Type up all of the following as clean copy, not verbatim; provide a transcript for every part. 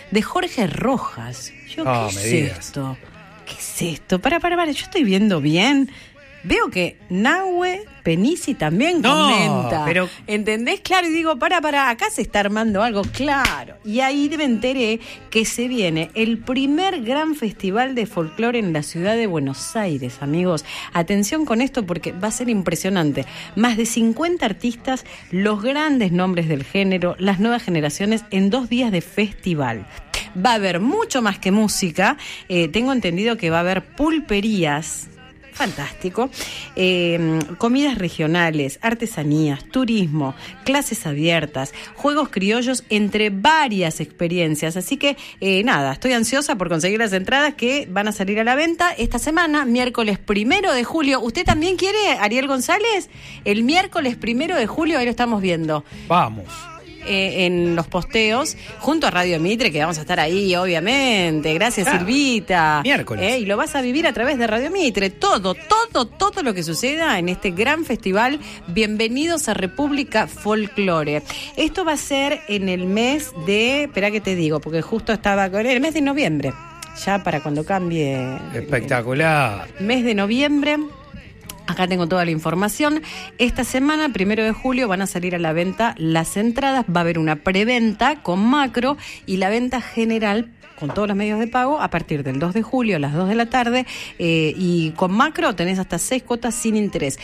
de Jorge Rojas. Yo, ¿qué es esto? ¿Qué es esto? Para, yo estoy viendo bien. Veo que Nahue Penisi también comenta. Pero... ¿Entendés? Claro, y digo, para, acá se está armando algo, claro. Y ahí me enteré que se viene el primer gran festival de folclore en la ciudad de Buenos Aires, amigos. Atención con esto porque va a ser impresionante. Más de 50 artistas, los grandes nombres del género, las nuevas generaciones en 2 días de festival. Va a haber mucho más que música. Tengo entendido que va a haber pulperías. Fantástico. Comidas regionales, artesanías, turismo, clases abiertas, juegos criollos, entre varias experiencias. Así que, estoy ansiosa por conseguir las entradas que van a salir a la venta esta semana, miércoles 1 de julio. ¿Usted también quiere, Ariel González? El miércoles 1 de julio, ahí lo estamos viendo. Vamos. En los posteos, junto a Radio Mitre, que vamos a estar ahí, obviamente. Gracias, Silvita. Miércoles. Y lo vas a vivir a través de Radio Mitre. Todo lo que suceda en este gran festival. Bienvenidos a República Folclore. Esto va a ser en el mes de... Espera que te digo, porque justo estaba con el mes de noviembre. Ya para cuando cambie... Espectacular. Mes de noviembre... Acá tengo toda la información. Esta semana, 1 de julio, van a salir a la venta las entradas. Va a haber una preventa con Macro y la venta general con todos los medios de pago a partir del 2 de julio a las 2 de la tarde. Y con Macro tenés hasta 6 cuotas sin interés.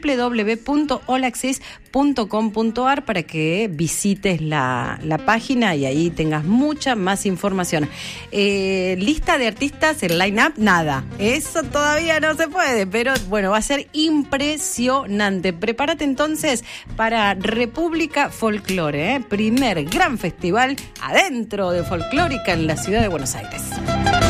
www.olaxis.com.ar para que visites la página y ahí tengas mucha más información. Lista de artistas, el line-up, nada. Eso todavía no se puede, pero bueno, va a ser impresionante. Prepárate entonces para República Folclore, primer gran festival adentro de Folclórica en la ciudad de Buenos Aires.